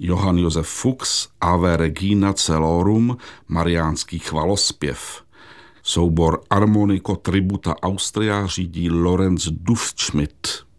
Johann Josef Fuchs, Ave Regina Celorum, mariánský chvalospěv. Soubor Armonico Tributa Austria řídí Lorenz Duftschmidt.